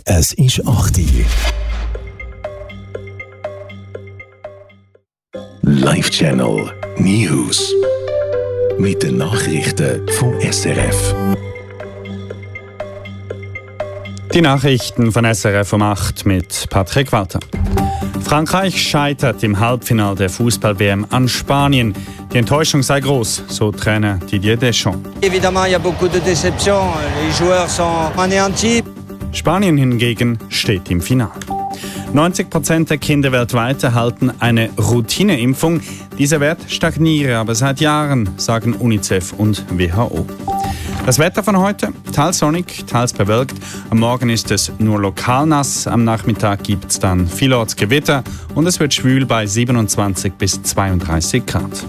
Es ist 8 Uhr. Live Channel News. Mit den Nachrichten vom SRF. Die Nachrichten von SRF um 8 mit Patrick Walter. Frankreich scheitert im Halbfinale der Fußball-WM an Spanien. Die Enttäuschung sei groß, so Trainer Didier Deschamps. Évidemment, il y a beaucoup de déceptions. Les joueurs sont anéantis. Spanien hingegen steht im Finale. 90% der Kinder weltweit erhalten eine Routineimpfung. Dieser Wert stagniere aber seit Jahren, sagen UNICEF und WHO. Das Wetter von heute, teils sonnig, teils bewölkt. Am Morgen ist es nur lokal nass, am Nachmittag gibt es dann vielorts Gewitter und es wird schwül bei 27 bis 32 Grad.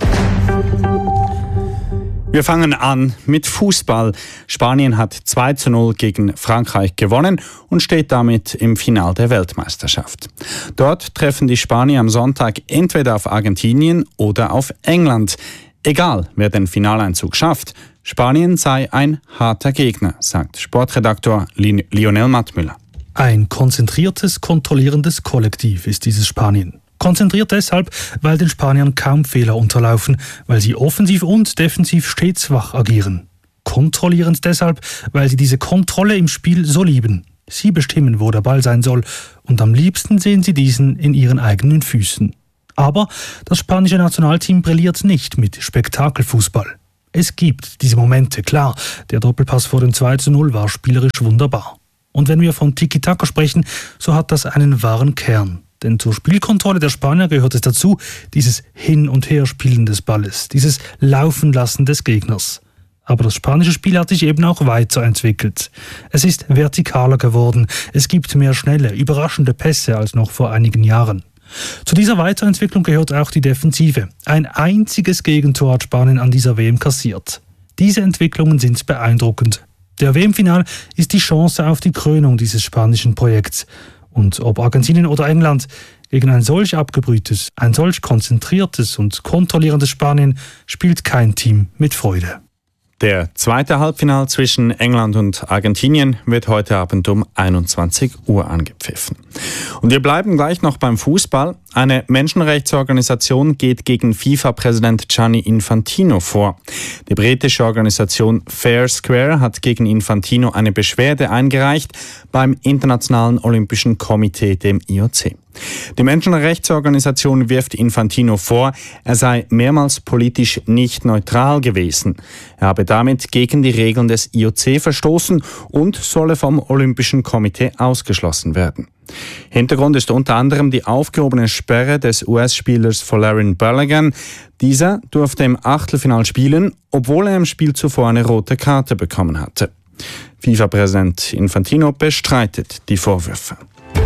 Wir fangen an mit Fußball. Spanien hat 2:0 gegen Frankreich gewonnen und steht damit im Finale der Weltmeisterschaft. Dort treffen die Spanier am Sonntag entweder auf Argentinien oder auf England. Egal, wer den Finaleinzug schafft, Spanien sei ein harter Gegner, sagt Sportredaktor Lionel Mattmüller. Ein konzentriertes, kontrollierendes Kollektiv ist dieses Spanien. Konzentriert deshalb, weil den Spaniern kaum Fehler unterlaufen, weil sie offensiv und defensiv stets wach agieren. Kontrollierend deshalb, weil sie diese Kontrolle im Spiel so lieben. Sie bestimmen, wo der Ball sein soll, und am liebsten sehen sie diesen in ihren eigenen Füßen. Aber das spanische Nationalteam brilliert nicht mit Spektakelfußball. Es gibt diese Momente, klar, der Doppelpass vor dem 2:0 war spielerisch wunderbar. Und wenn wir von Tiki-Taka sprechen, so hat das einen wahren Kern. Denn zur Spielkontrolle der Spanier gehört es dazu, dieses Hin- und Herspielen des Balles, dieses Laufenlassen des Gegners. Aber das spanische Spiel hat sich eben auch weiterentwickelt. Es ist vertikaler geworden, es gibt mehr schnelle, überraschende Pässe als noch vor einigen Jahren. Zu dieser Weiterentwicklung gehört auch die Defensive. Ein einziges Gegentor hat Spanien an dieser WM kassiert. Diese Entwicklungen sind beeindruckend. Der WM-Final ist die Chance auf die Krönung dieses spanischen Projekts. Und ob Argentinien oder England, gegen ein solch abgebrühtes, ein solch konzentriertes und kontrollierendes Spanien spielt kein Team mit Freude. Der zweite Halbfinal zwischen England und Argentinien wird heute Abend um 21 Uhr angepfiffen. Und wir bleiben gleich noch beim Fußball. Eine Menschenrechtsorganisation geht gegen FIFA-Präsident Gianni Infantino vor. Die britische Organisation Fair Square hat gegen Infantino eine Beschwerde eingereicht beim Internationalen Olympischen Komitee, dem IOC. Die Menschenrechtsorganisation wirft Infantino vor, er sei mehrmals politisch nicht neutral gewesen. Er habe damit gegen die Regeln des IOC verstoßen und solle vom Olympischen Komitee ausgeschlossen werden. Hintergrund ist unter anderem die aufgehobene Sperre des US-Spielers Folarin Balogun. Dieser durfte im Achtelfinal spielen, obwohl er im Spiel zuvor eine rote Karte bekommen hatte. FIFA-Präsident Infantino bestreitet die Vorwürfe.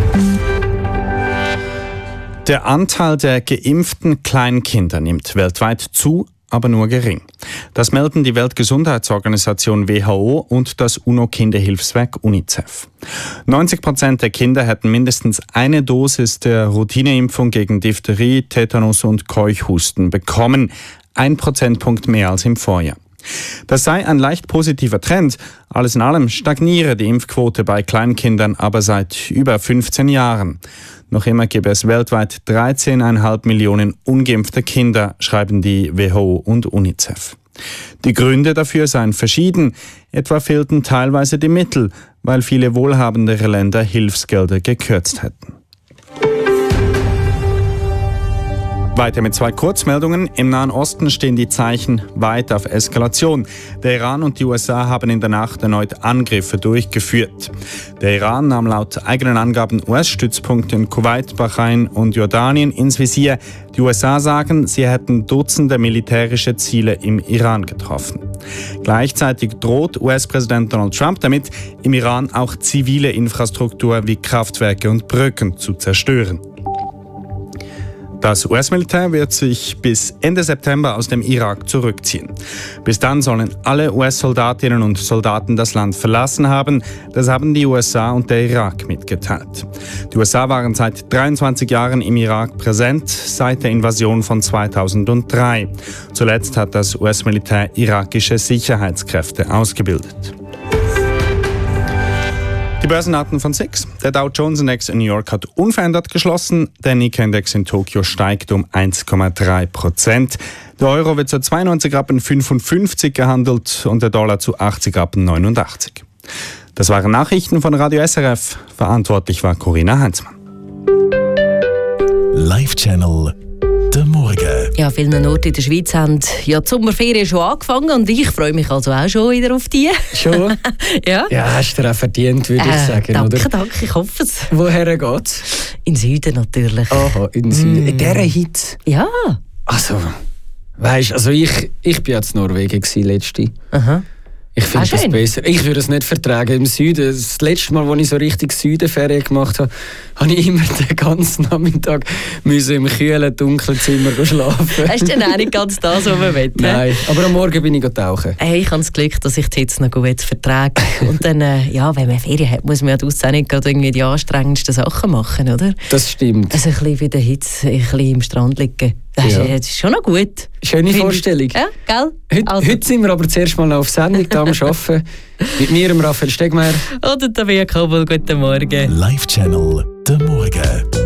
Der Anteil der geimpften Kleinkinder nimmt weltweit zu, aber nur gering. Das melden die Weltgesundheitsorganisation WHO und das UNO-Kinderhilfswerk UNICEF. 90% der Kinder hätten mindestens eine Dosis der Routineimpfung gegen Diphtherie, Tetanus und Keuchhusten bekommen, 1 Prozentpunkt mehr als im Vorjahr. Das sei ein leicht positiver Trend. Alles in allem stagniere die Impfquote bei Kleinkindern aber seit über 15 Jahren. Noch immer gäbe es weltweit 13,5 Millionen ungeimpfte Kinder, schreiben die WHO und UNICEF. Die Gründe dafür seien verschieden. Etwa fehlten teilweise die Mittel, weil viele wohlhabendere Länder Hilfsgelder gekürzt hätten. Weiter mit 2 Kurzmeldungen. Im Nahen Osten stehen die Zeichen weit auf Eskalation. Der Iran und die USA haben in der Nacht erneut Angriffe durchgeführt. Der Iran nahm laut eigenen Angaben US-Stützpunkte in Kuwait, Bahrain und Jordanien ins Visier. Die USA sagen, sie hätten Dutzende militärische Ziele im Iran getroffen. Gleichzeitig droht US-Präsident Donald Trump damit, im Iran auch zivile Infrastruktur wie Kraftwerke und Brücken zu zerstören. Das US-Militär wird sich bis Ende September aus dem Irak zurückziehen. Bis dann sollen alle US-Soldatinnen und Soldaten das Land verlassen haben. Das haben die USA und der Irak mitgeteilt. Die USA waren seit 23 Jahren im Irak präsent, seit der Invasion von 2003. Zuletzt hat das US-Militär irakische Sicherheitskräfte ausgebildet. Die Börsendaten von SIX. Der Dow Jones Index in New York hat unverändert geschlossen. Der Nikkei-Index in Tokio steigt um 1,3%. Der Euro wird zu 92,55 Rappen gehandelt und der Dollar zu 80,89 Rappen. Das waren Nachrichten von Radio SRF. Verantwortlich war Corinna Heinzmann. Live-Channel der Morgen. Ja, vielen Orten in der Schweiz haben die Sommerferien schon angefangen und ich freue mich also auch schon wieder auf die. Schon? Ja. Ja, hast du dir auch verdient, würde ich sagen, danke, oder? Danke, ich hoffe es. Woher geht's? In Süden natürlich. Aha, in Süden. In dieser Hitze? Ja. Also, weisst, ich bin jetzt in Norwegen letzte. Aha. Ich finde das besser. Ich würde es nicht vertragen im Süden. Das letzte Mal, als ich so richtig Südenferien gemacht habe, habe ich immer den ganzen Nachmittag im kühlen, dunklen Zimmer schlafen. Hast du denn auch nicht ganz das, was man will? Nein, aber am Morgen bin ich tauchen. Hey, ich habe das Glück, dass ich die Hitze noch gut vertrage. Und dann, wenn man Ferien hat, muss man ja draussen nicht gerade irgendwie die anstrengendsten Sachen machen, oder? Das stimmt. Also ein bisschen bei der Hitze, ein bisschen im Strand liegen. Das ist schon noch gut. Schöne Vorstellung. Ja, gell? Heute sind wir aber zuerst mal auf Sendung da am Arbeiten. Mit mir, Raphael Stegmeier. Oder Tabea Kobel, guten Morgen. Live-Channel der Morgen.